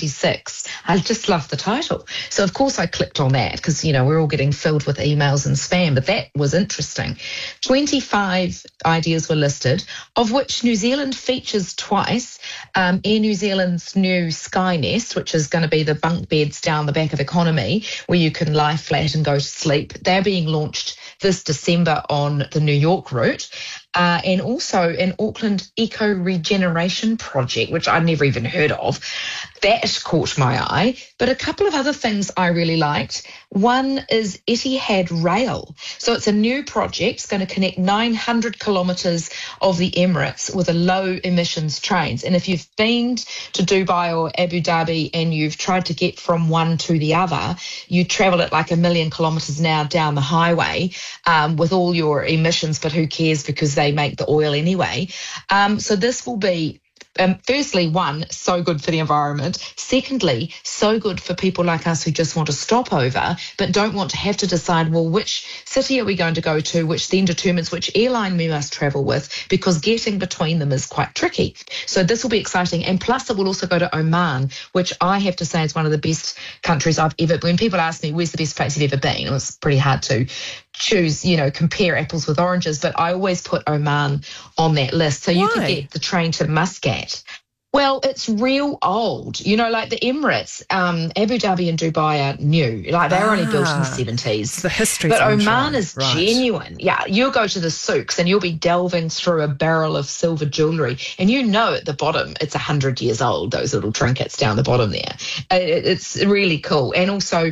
2026. I just love the title. So, of course, I clicked on that because, we're all getting filled with emails and spam, but that was interesting. 25 ideas were listed, of which New Zealand features twice. Air New Zealand's new Skynest, which is going to be the bunk beds down the back of Economy, where you can lie flat and go to sleep. They're being launched this December on the New York route. And also an Auckland Eco Regeneration Project, which I'd never even heard of. That caught my eye. But a couple of other things I really liked. One is Etihad Rail. So it's a new project. It's going to connect 900 kilometres of the Emirates with a low emissions trains. And if you've been to Dubai or Abu Dhabi and you've tried to get from one to the other, you travel at like 1 million kilometres an hour down the highway with all your emissions, but who cares because they make the oil anyway. So this will be, firstly, one, so good for the environment. Secondly, so good for people like us who just want to stop over but don't want to have to decide, well, which city are we going to go to, which then determines which airline we must travel with, because getting between them is quite tricky. So this will be exciting. And plus it will also go to Oman, which I have to say is one of the best countries I've ever been. When people ask me, where's the best place you've ever been? It was pretty hard to choose, compare apples with oranges, but I always put Oman on that list. So you can get the train to Muscat. Well, it's real old. Like the Emirates, Abu Dhabi and Dubai are new. Like they were only built in the 70s. The history. But Oman is genuine. Yeah, you'll go to the souks and you'll be delving through a barrel of silver jewellery. And at the bottom, it's 100 years old, those little trinkets down the bottom there. It's really cool. And also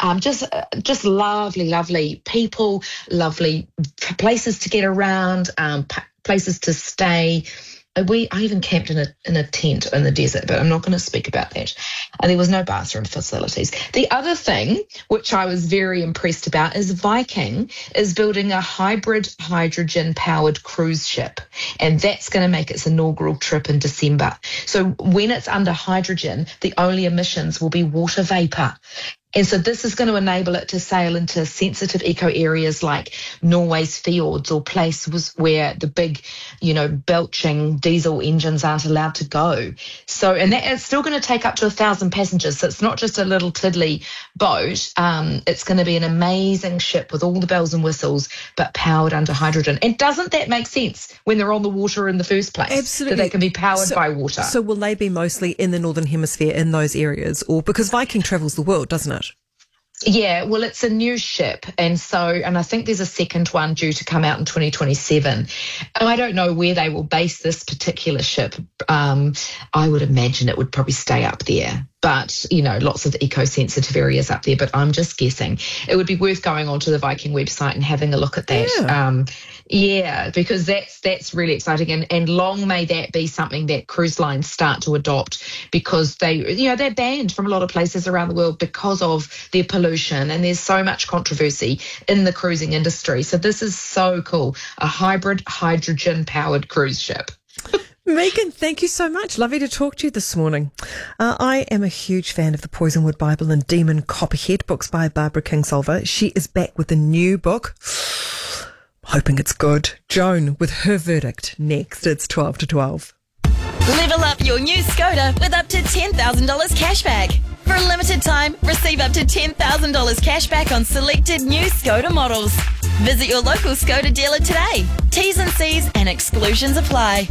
just lovely, lovely people, lovely places to get around, places to stay. I even camped in a tent in the desert, but I'm not going to speak about that. And there was no bathroom facilities. The other thing, which I was very impressed about, is Viking is building a hybrid hydrogen-powered cruise ship, and that's going to make its inaugural trip in December. So when it's under hydrogen, the only emissions will be water vapour. And so this is going to enable it to sail into sensitive eco areas like Norway's fjords or places where the big, belching diesel engines aren't allowed to go. So, and that it's still going to take up to 1,000 passengers. So it's not just a little tiddly boat. It's going to be an amazing ship with all the bells and whistles, but powered under hydrogen. And doesn't that make sense when they're on the water in the first place? Absolutely. That they can be powered by water. So will they be mostly in the Northern Hemisphere in those areas? Or because Viking travels the world, doesn't it? Yeah, well, it's a new ship. And I think there's a second one due to come out in 2027. And I don't know where they will base this particular ship. I would imagine it would probably stay up there. But, lots of eco-sensitive areas up there. But I'm just guessing. It would be worth going onto the Viking website and having a look at that. Yeah, because that's really exciting. And long may that be something that cruise lines start to adopt, because they're banned from a lot of places around the world because of their pollution. And there's so much controversy in the cruising industry. So this is so cool. A hybrid hydrogen-powered cruise ship. Megan, thank you so much. Lovely to talk to you this morning. I am a huge fan of the Poisonwood Bible and Demon Copperhead, books by Barbara Kingsolver. She is back with a new book. Hoping it's good. Joan with her verdict next. It's 12 to 12. Level up your new Skoda with up to $10,000 cashback. For a limited time, receive up to $10,000 cashback on selected new Skoda models. Visit your local Skoda dealer today. T's and C's and exclusions apply.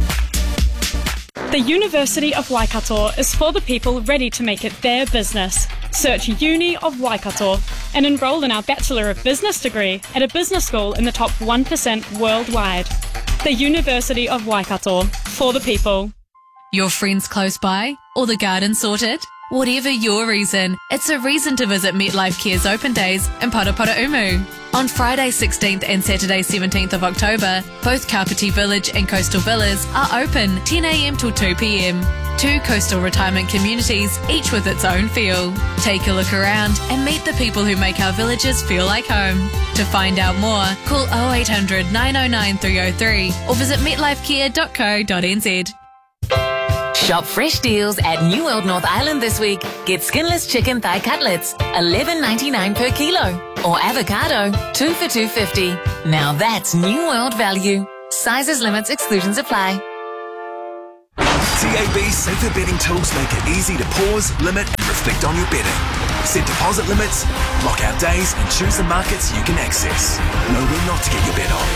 The University of Waikato is for the people ready to make it their business. Search Uni of Waikato and enrol in our Bachelor of Business degree at a business school in the top 1% worldwide. The University of Waikato, for the people. Your friends close by? Or the garden sorted? Whatever your reason, it's a reason to visit MetLife Care's open days in Paraparaumu. On Friday 16th and Saturday 17th of October, both Kapiti Village and Coastal Villas are open 10 a.m. till 2 p.m. Two coastal retirement communities, each with its own feel. Take a look around and meet the people who make our villages feel like home. To find out more, call 0800 909 303 or visit metlifecare.co.nz. Shop fresh deals at New World North Island this week. Get skinless chicken thigh cutlets, $11.99 per kilo. Or avocado, 2 for $2.50. Now that's New World value. Sizes, limits, exclusions apply. TAB's safer betting tools make it easy to pause, limit and reflect on your betting. Set deposit limits, lock out days and choose the markets you can access. Know when not to get your bet on.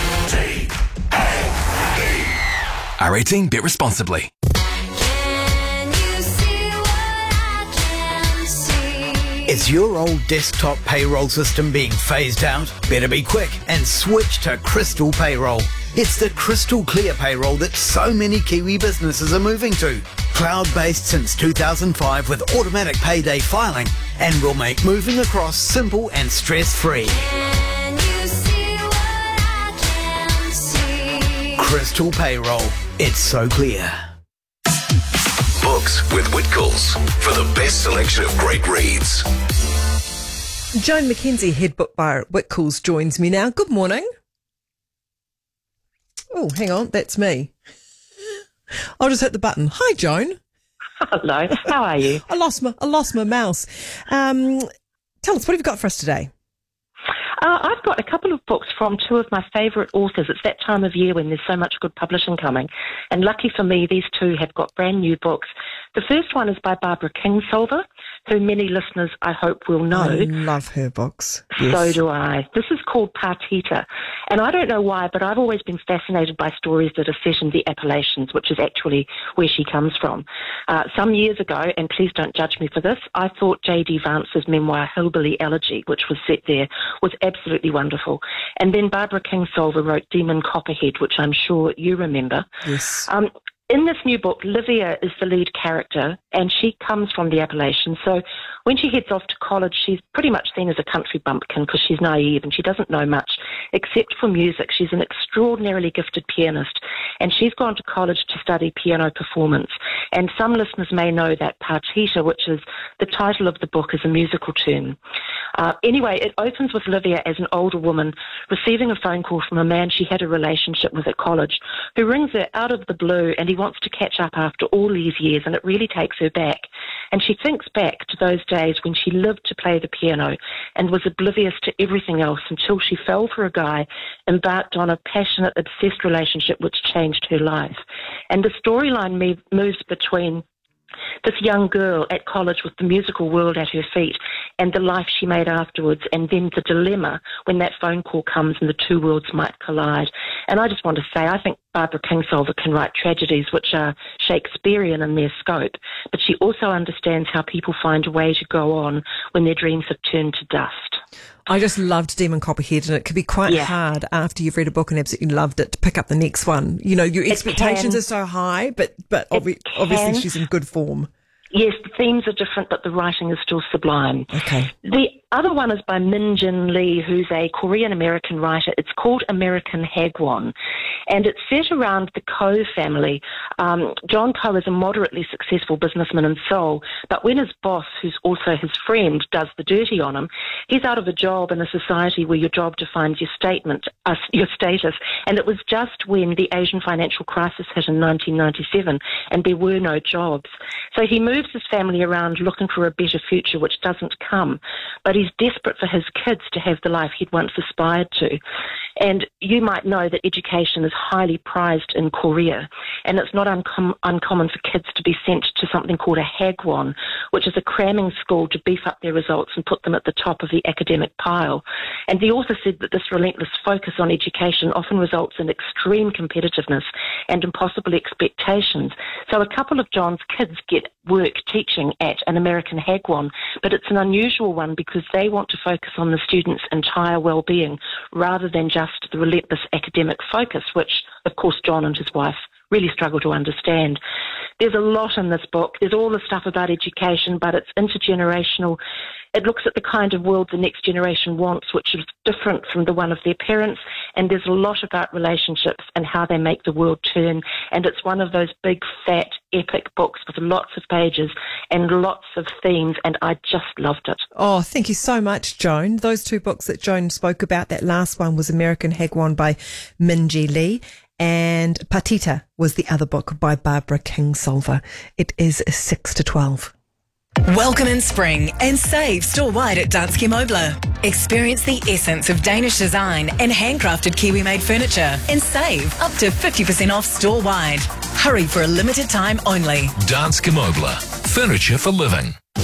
R18, bet responsibly. Is your old desktop payroll system being phased out? Better be quick and switch to Crystal Payroll. It's the crystal clear payroll that so many Kiwi businesses are moving to. Cloud-based since 2005 with automatic payday filing, and will make moving across simple and stress-free. Crystal Payroll. It's so clear. Books with Whitcoulls for the best selection of great reads. Joan McKenzie, head book buyer at Whitcoulls, joins me now. Good morning. Oh, hang on, that's me. I'll just hit the button. Hi, Joan. Hello, how are you? I lost my mouse. Tell us, what have you got for us today? I've got a couple of books from two of my favourite authors. It's that time of year when there's so much good publishing coming. And lucky for me, these two have got brand new books. The first one is by Barbara Kingsolver, who many listeners, I hope, will know. I love her books. Yes. So do I. This is called Partita. And I don't know why, but I've always been fascinated by stories that are set in the Appalachians, which is actually where she comes from. Some years ago, and please don't judge me for this, I thought J.D. Vance's memoir, Hillbilly Elegy, which was set there, was absolutely wonderful. And then Barbara Kingsolver wrote Demon Copperhead, which I'm sure you remember. Yes. In this new book, Livia is the lead character, and she comes from the Appalachians. So when she heads off to college, she's pretty much seen as a country bumpkin because she's naive and she doesn't know much except for music. She's an extraordinarily gifted pianist, and she's gone to college to study piano performance. And some listeners may know that Partita, which is the title of the book, is a musical term. Anyway, it opens with Livia as an older woman receiving a phone call from a man she had a relationship with at college, who rings her out of the blue, and he wants to catch up after all these years, and it really takes her back. And she thinks back to those days when she lived to play the piano and was oblivious to everything else until she fell for a guy, embarked on a passionate, obsessed relationship which changed her life. And the storyline moves between this young girl at college with the musical world at her feet and the life she made afterwards, and then the dilemma when that phone call comes and the two worlds might collide. And I just want to say, I think Barbara Kingsolver can write tragedies which are Shakespearean in their scope, but she also understands how people find a way to go on when their dreams have turned to dust. I just loved Demon Copperhead, and it can be quite hard after you've read a book and absolutely loved it to pick up the next one. You know, your expectations are so high, but obviously she's in good form. Yes, the themes are different, but the writing is still sublime. Okay. The other one is by Min Jin Lee, who's a Korean-American writer. It's called American Hagwon, and it's set around the Ko family. John Ko is a moderately successful businessman in Seoul, but when his boss, who's also his friend, does the dirty on him, he's out of a job in a society where your job defines your status. And it was just when the Asian financial crisis hit in 1997, and there were no jobs. So he moves his family around looking for a better future, which doesn't come. But he's desperate for his kids to have the life he'd once aspired to. And you might know that education is highly prized in Korea, and it's not uncommon for kids to be sent to something called a hagwon, which is a cramming school to beef up their results and put them at the top of the academic pile. And the author said that this relentless focus on education often results in extreme competitiveness and impossible expectations. So a couple of John's kids get work teaching at an American hagwon, but it's an unusual one because they want to focus on the students' entire well-being rather than just the relentless academic focus, which, of course, John and his wife really struggle to understand. There's a lot in this book. There's all the stuff about education, but it's intergenerational. It looks at the kind of world the next generation wants, which is different from the one of their parents, and there's a lot about relationships and how they make the world turn, and it's one of those big, fat, epic books with lots of pages and lots of themes, and I just loved it. Oh, thank you so much, Joan. Those two books that Joan spoke about, that last one was American Hagwon by Min Jin Lee, and Partita was the other book by Barbara Kingsolver. It is 6 to 12. Welcome in spring and save store-wide at Danske Møbler. Experience the essence of Danish design and handcrafted Kiwi-made furniture and save up to 50% off store-wide. Hurry for a limited time only. Danske Møbler. Furniture for living.